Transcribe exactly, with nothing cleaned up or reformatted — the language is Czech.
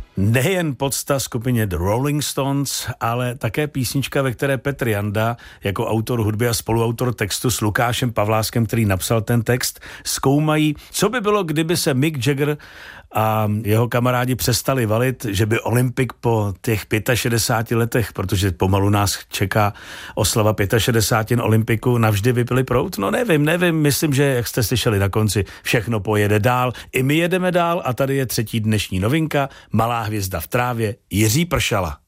Nejen podsta skupině The Rolling Stones, ale také písnička, ve které Petr Janda jako autor hudby a spoluautor textu s Lukášem Pavláskem, který napsal ten text, zkoumají, co by bylo, kdyby se Mick Jagger a jeho kamarádi přestali valit, že by Olympik po těch šedesáti pěti letech, protože pomalu nás čeká oslava šedesáti pěti Olympiku, navždy vypili proud? No nevím, nevím, myslím, že jak jste slyšeli na konci, všechno pojede dál, i my jedeme dál a tady je třetí dnešní novinka, Malá hvězda v trávě, Jiří Pršala.